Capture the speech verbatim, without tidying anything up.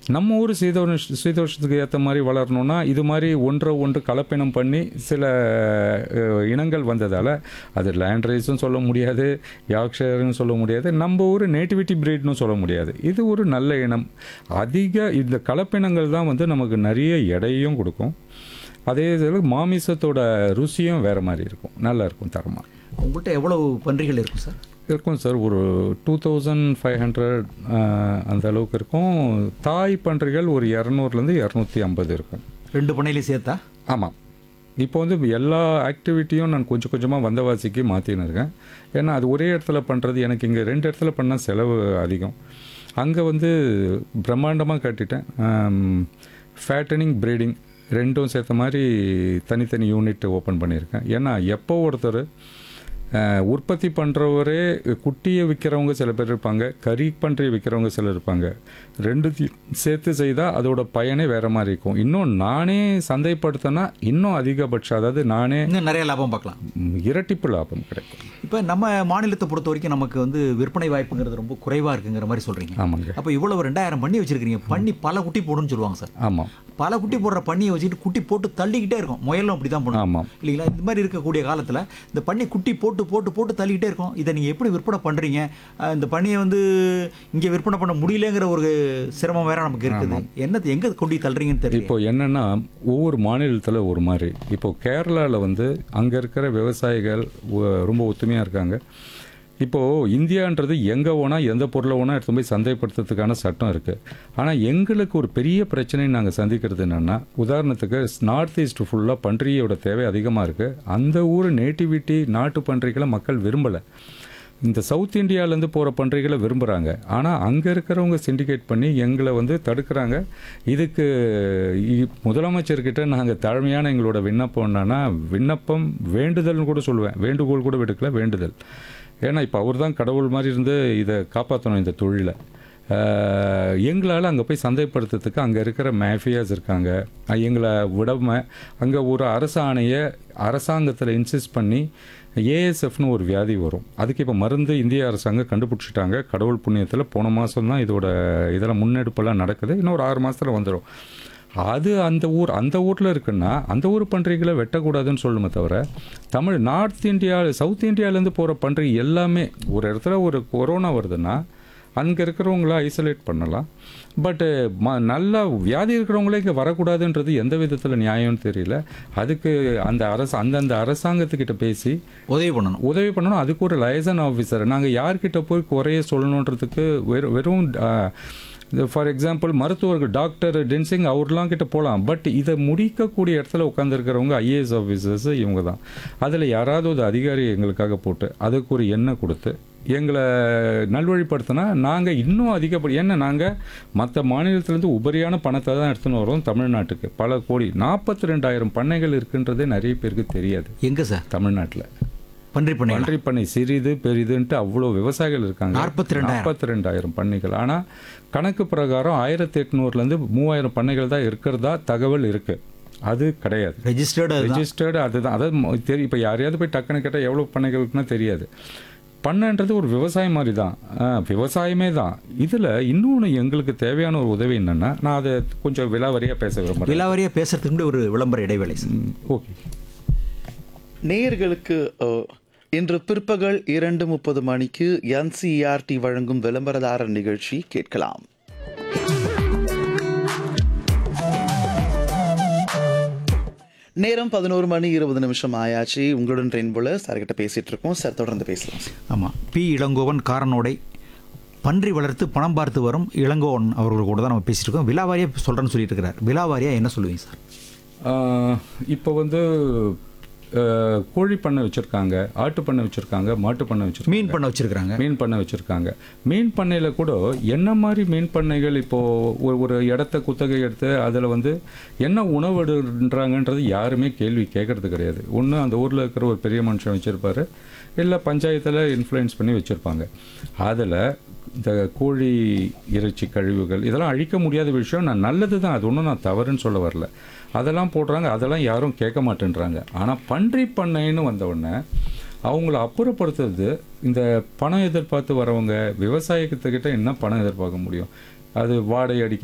நம்ம ஊர் சீதோஷ சீதோஷத்துக்கு ஏற்ற மாதிரி வளரணும்னா இது மாதிரி ஒன்றை ஒன்று கலப்பினம் பண்ணி சில அஹ், இனங்கள் வந்ததால் அது லேண்ட் ரைஸும் சொல்ல முடியாது, யாக்ஷயர்னு சொல்ல முடியாது, நம்ம ஊர் நேட்டிவிட்டி பிரீட்னு சொல்ல முடியாது. இது ஒரு நல்ல இனம். அதிக இந்த கலப்பினங்கள் தான் வந்து நமக்கு நிறைய எடையும் கொடுக்கும். அதே இதில் மாமிசத்தோட ருசியும் வேறு மாதிரி இருக்கும், நல்லா இருக்கும், தரமாக உங்கள்கிட்ட எவ்வளவு பன்றிகள் இருக்கும் சார்? இருக்கும் சார். ஒரு டூ தௌசண்ட் ஃபைவ் ஹண்ட்ரட் அந்த அளவுக்கு இருக்கும். தாய் பன்றிகள் ஒரு இரநூறுலேருந்து இரநூத்தி ஐம்பது இருக்கும். ரெண்டு பண்ணையிலையும் சேர்த்தா? ஆமாம். இப்போ வந்து எல்லா ஆக்டிவிட்டியும் நான் கொஞ்சம் கொஞ்சமாக வந்தவாசிக்கு மாற்றின்னு இருக்கேன். ஏன்னா அது ஒரே இடத்துல பண்ணுறது எனக்கு இங்கே ரெண்டு இடத்துல பண்ணால் செலவு அதிகம். அங்கே வந்து பிரம்மாண்டமாக கட்டிட்டேன். ஃபேட்டனிங் ப்ரீடிங் ரெண்டும் சேர்த்த மாதிரி தனித்தனி யூனிட் ஓப்பன் பண்ணியிருக்கேன். ஏன்னா எப்போ ஒருத்தர் அஹ், உற்பத்தி பண்ணுறவரே குட்டியை விற்கிறவங்க சில பேர் இருப்பாங்க, கறி பன்றி விற்கிறவங்க சிலர் இருப்பாங்க. ரெண்டுத்தையும் சேர்த்து செய்தால் அதோட பயனே வேறு மாதிரி இருக்கும். இன்னும் நானே சந்தைப்படுத்தினா இன்னும் அதிகபட்சம், அதாவது நானே இன்னும் நிறைய லாபம் பார்க்கலாம். ம், இரட்டிப்பு லாபம் கிடைக்கும். இப்போ நம்ம மாநிலத்தை பொறுத்த வரைக்கும் நமக்கு வந்து விற்பனை வாய்ப்புங்கிறது ரொம்ப குறைவாக இருக்குங்கிற மாதிரி சொல்கிறீங்க. ஆமாங்க. அப்போ இவ்வளவு ரெண்டாயிரம் பண்ணி வச்சிருக்கீங்க. பண்ணி பல குட்டி போடுன்னு சொல்லுவாங்க சார். ஆமாம் பல குட்டி போடுற பண்ணியை வச்சுக்கிட்டு குட்டி போட்டு தள்ளிக்கிட்டே இருக்கும். முயலும் அப்படி தான் பண்ணும் ஆமாம். இல்லைங்களா? இந்த மாதிரி இருக்கக்கூடிய காலத்தில் இந்த பண்ணி குட்டி போட்டு போட்டு போட்டு தள்ளிக்கிட்டே இருக்கும். இதை நீங்கள் எப்படி விற்பனை பண்ணுறீங்க? இந்த பண்ணியை வந்து இங்கே விற்பனை பண்ண முடியலங்கிற ஒரு சிரமம் வேற நமக்கு இருக்குது. என்னது எங்கே கொண்டு தள்ளுறீங்கன்னு தெரியல. இப்போ என்னென்னா ஒவ்வொரு மாநிலத்தில் ஒரு மாதிரி. இப்போ கேரளாவில் வந்து அங்கே இருக்கிற விவசாயிகள் ஒ- ரொம்ப ஒத்துமையாக இருக்காங்க. இப்போது இந்தியான்றது எங்கே வேணால் எந்த பொருளை வேணால் எடுத்து போய் சந்தைப்படுத்துறதுக்கான சட்டம் இருக்குது. ஆனால் எங்களுக்கு ஒரு பெரிய பிரச்சனை நாங்கள் சந்திக்கிறது என்னென்னா, உதாரணத்துக்கு நார்த் ஈஸ்ட் ஃபுல்லாக பன்றியோட தேவை அதிகமாக இருக்குது. அந்த ஊர் நேட்டிவிட்டி நாட்டு பன்றிகளை மக்கள் விரும்பலை. இந்த சவுத் இந்தியாவிலேருந்து போகிற பன்றிகளை விரும்புகிறாங்க. ஆனால் அங்கே இருக்கிறவங்க சிண்டிகேட் பண்ணி எங்களை வந்து தடுக்கிறாங்க. இதுக்கு இ- முதலமைச்சர்கிட்ட நாங்கள் தாழ்மையான எங்களோட விண்ணப்பம் என்னன்னா, விண்ணப்பம் வேண்டுதல்னு கூட சொல்லுவேன், வேண்டுகோள் கூட விடுக்கல, வேண்டுதல். ஏன்னா இப்போ அவர் தான் கடவுள் மாதிரி இருந்து இதை காப்பாற்றணும் இந்த தொழிலை. ஆஹ், எங்களால் அங்கே போய் சந்தைப்படுத்துறதுக்கு அங்கே இருக்கிற மேஃபியாஸ் இருக்காங்க. அஹ், எங்களை விடாம அங்கே ஒரு அரசு ஆணையை அரசாங்கத்தில் இன்சிஸ்ட் பண்ணி ஏஎஸ்எஃப்னு ஒரு வியாதி வரும். அதுக்கு இப்போ மருந்து இந்திய அரசாங்கம் கண்டுபிடிச்சிட்டாங்க. கடவுள் புண்ணியத்தில் போன மாதம் தான் இதோட இதெல்லாம் முன்னெடுப்பெல்லாம் நடக்குது. இன்னும் ஒரு ஆறு மாதத்தில் வந்துடும். அது அந்த ஊர் அந்த ஊரில் இருக்குன்னா அந்த ஊர் பன்றிகளை வெட்டக்கூடாதுன்னு சொல்லுமே தவிர, தமிழ் நார்த் இந்தியா சவுத் இந்தியாவிலேருந்து போகிற பன்றி எல்லாமே ஒரு இடத்துல ஒரு கொரோனா வருதுன்னா அங்கே இருக்கிறவங்கள ஐசோலேட் பண்ணலாம். பட்டு ம நல்லா வியாதி இருக்கிறவங்களே இங்கே வரக்கூடாதுன்றது எந்த விதத்தில் நியாயம்னு தெரியல. அதுக்கு அந்த அரசு அந்தந்த அரசாங்கத்துக்கிட்ட பேசி உதவி பண்ணணும். உதவி பண்ணணும். அதுக்கு ஒரு லைசன் ஆஃபீஸர் நாங்கள் யார்கிட்ட போய் குறைய சொல்லணுன்றதுக்கு வெறும் வெறும் ஃபார் எக்ஸாம்பிள் மருத்துவர்கள் டாக்டர் டென்சிங் அவர்லாம் கிட்ட போகலாம். பட் இதை முடிக்கக்கூடிய இடத்துல உட்காந்துருக்கிறவங்க ஐஏஎஸ் ஆஃபீஸர்ஸ் இவங்க தான். அதில் யாராவது ஒரு அதிகாரி எங்களுக்காக போட்டு அதுக்கு ஒரு எண்ணெய் கொடுத்து எங்களை நல்வழிப்படுத்தினா நாங்கள் இன்னும் அதிகப்படி, ஏன்னா நாங்கள் மற்ற மாநிலத்திலேருந்து உபரியான பணத்தை தான் எடுத்துன்னு வரோம் தமிழ்நாட்டுக்கு. பல கோடி நாற்பத்தி ரெண்டாயிரம் பண்ணைகள் இருக்குன்றதே நிறைய பேருக்கு தெரியாது. எங்கே சார்? தமிழ்நாட்டில் பன்றி பண்ணை பன்றி பண்ணை சிறிது பெரிதுன்ட்டு அவ்வளோ விவசாயிகள் இருக்காங்க. நாற்பத்தி ரெண்டாயிரம் நாற்பத்தி ரெண்டாயிரம் பண்ணைகள். ஆனால் கணக்கு பிரகாரம் ஆயிரத்தி எட்நூறுலேருந்து மூவாயிரம் பண்ணைகள் தான் இருக்கிறதா தகவல் இருக்குது. அது கிடையாது. ரெஜிஸ்டர்டு ரெஜிஸ்டர்டு அதுதான். அதாவது தெரியும். இப்போ யாரையாவது போய் டக்குன்னு கேட்டால் எவ்வளோ பண்ணைகளுக்குன்னா தெரியாது. பண்ணைன்றது ஒரு விவசாயம் மாதிரி தான், விவசாயமே தான். இதில் இன்னொன்று எங்களுக்கு தேவையான ஒரு உதவி என்னென்னா, நான் அதை கொஞ்சம் விலாவரியாக பேச விரும்புகிறேன். விலாவரியாக பேசுறதுக்கு முன்னாடி ஒரு விளம்பர இடைவேளை சார். ஓகே. நேயர்களுக்கு அஹ், இன்று பிற்பகல் இரண்டு முப்பது மணிக்கு என்சிஇஆர்டி வழங்கும் விளம்பரதாரர் நிகழ்ச்சி கேட்கலாம். நேரம் பதினோரு மணி இருபது நிமிஷம் ஆயாச்சு. உங்களுடன் ட்ரெயின் போல சார் கிட்ட பேசிட்டு இருக்கோம். சார் தொடர்ந்து பேசலாம். ஆமாம். பி இளங்கோவன் காரனோடை பன்றி வளர்த்து பணம் பார்த்து வரும் இளங்கோவன் அவர்கள் கூட தான் நம்ம பேசிட்டு இருக்கோம். விலாவாரியாக சொல்கிறேன்னு சொல்லிட்டு இருக்கிறார். விலாவாரியாக என்ன சொல்லுவீங்க சார்? இப்போ வந்து அஹ், கோழி பண்ணை வச்சுருக்காங்க, ஆட்டு பண்ணை வச்சுருக்காங்க, மாட்டு பண்ணை வச்சுருக்காங்க, மீன் பண்ண வச்சுருக்காங்க, மீன் பண்ணை வச்சுருக்காங்க. மீன் பண்ணையில் கூட என்ன மாதிரி மீன் பண்ணைகள் இப்போது ஒரு ஒரு இடத்த குத்தகை எடுத்து அதில் வந்து என்ன உணவிடுன்றாங்கன்றது யாருமே கேள்வி கேட்குறது கிடையாது. ஒன்று அந்த ஊரில் இருக்கிற ஒரு பெரிய மனுஷன் வச்சுருப்பாரு, இல்லை பஞ்சாயத்தில் இன்ஃப்ளூயன்ஸ் பண்ணி வச்சுருப்பாங்க. அதில் இந்த கோழி இறைச்சி கழிவுகள் இதெல்லாம் அழிக்க முடியாத விஷயம். நான் நல்லது தான், அது ஒன்றும் நான் தவறுன்னு சொல்ல வரல. அதெல்லாம் போடுறாங்க, அதெல்லாம் யாரும் கேட்க மாட்டேன்றாங்க. ஆனால் பன்றி பண்ணைன்னு வந்தவுடனே அவங்கள அப்புறப்படுத்துறது இந்த பணம் எதிர்பார்த்து வரவங்க. விவசாயத்துக்கிட்ட என்ன பணம் எதிர்பார்க்க முடியும்? அது வாடகை அடிக்க